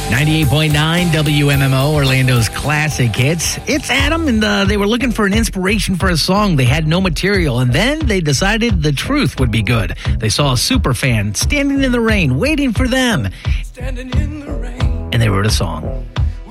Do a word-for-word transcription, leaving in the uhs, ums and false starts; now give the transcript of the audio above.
ninety-eight point nine W M M O, Orlando's classic hits. It's Adam, and uh, they were looking for an inspiration for a song. They had no material, and then they decided The Truth would be good. They saw a super fan standing in the rain, waiting for them. Standing in the rain. And they wrote a song.